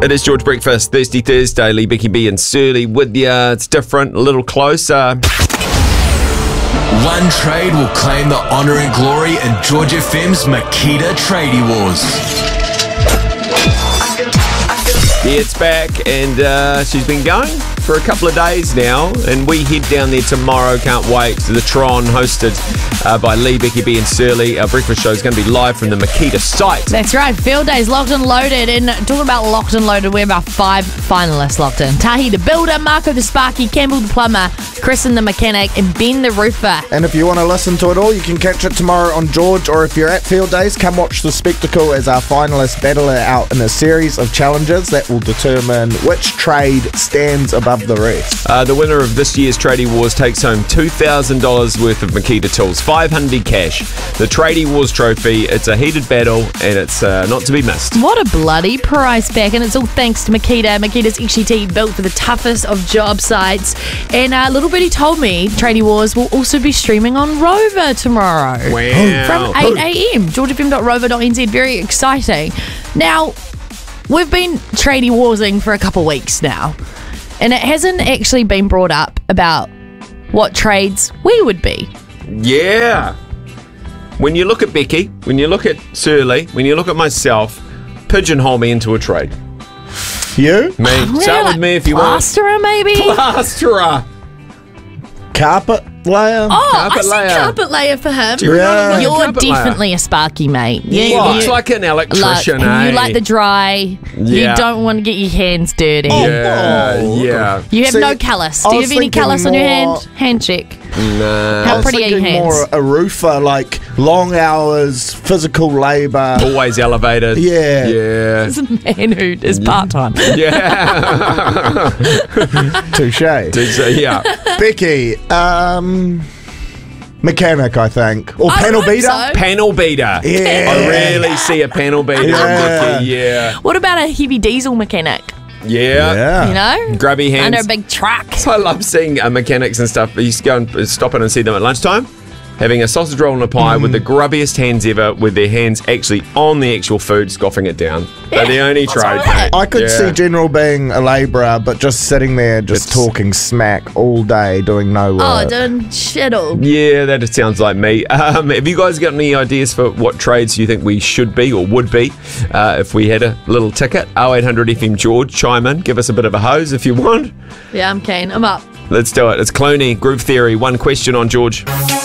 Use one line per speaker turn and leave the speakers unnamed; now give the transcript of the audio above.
It is George Breakfast, Thirsty Thursday. Lee, Becky B and Surly with you. It's different, a little closer.
One trade will claim the honour and glory in George FM's Makita Tradie Wars.
Yeah, it's back, and she's been going for a couple of days now, and we head down there tomorrow. Can't wait. The Tron, hosted by Lee, Becky B and Surly. Our breakfast show is going to be live from the Makita site.
That's right, field days locked and loaded. And talking about locked and loaded, we have our 5 finalists locked in. Tahi the builder, Marco the Sparky, Campbell the plumber, Kristen the mechanic, and Ben the roofer.
And if you want to listen to it all, you can catch it tomorrow on George, or if you're at field days, come watch the spectacle as our finalists battle it out in a series of challenges that will determine which trade stands above the rest.
The winner of this year's Tradie Wars takes home $2,000 worth of Makita tools, $500 cash, the Tradie Wars trophy. It's a heated battle, and it's not to be missed.
What a bloody prize pack, and it's all thanks to Makita. Makita's XGT, built for the toughest of job sites. And Little Birdie told me Tradie Wars will also be streaming on Rover tomorrow.
Wow.
From 8 a.m. georgefm.rover.nz. Very exciting. Now, we've been Tradie Warsing for a couple of weeks now, and it hasn't actually been brought up about what trades we would be.
Yeah. When you look at Becky, when you look at Surly, when you look at myself, pigeonhole me into a trade.
You?
Me. Start with me if you want.
Plasterer, maybe?
Plasterer.
Carpet layer?
Oh,
Carpet
I see
layer.
carpet layer for him.
Do you know what
You're
carpet layer?
definitely a Sparky, mate.
He looks like an electrician,
You like the dry.
Yeah.
You don't want to get your hands dirty.
Yeah,
Oh.
yeah.
You have
See,
no callus.
I
Do you
was
have any
thinking
callus on your
more-
hand? Hand check.
Nah.
How
I was
pretty are your
thinking
hands?
more a roofer, like long hours, physical labour.
Always elevated.
Yeah.
Yeah.
It's a man who is part-time.
Yeah.
Touche.
Yeah.
Becky, mechanic, I think. Or
I
panel
hope
beater.
so.
Panel beater.
Yeah.
I really see a panel beater in
Yeah.
Becky. Yeah.
What about a heavy diesel mechanic?
Yeah.
Yeah.
You know?
Grubby hands.
Under a big truck.
I love seeing mechanics and stuff. I used to go and stop in and see them at lunchtime, having a sausage roll and a pie with the grubbiest hands ever, with their hands actually on the actual food, scoffing it down. They're the only
what's
trade,
wrong with that?
mate.
I could
Yeah.
see General being a labourer, but just sitting there, just talking smack all day, doing no work.
Oh, doing shiddle.
Yeah, that just sounds like me. Have you guys got any ideas for what trades you think we should be or would be if we had a little ticket? 0800 FM George, chime in. Give us a bit of a hose if you want.
Yeah, I'm keen. I'm up.
Let's do it. It's Clooney, Groove Theory. One question on George.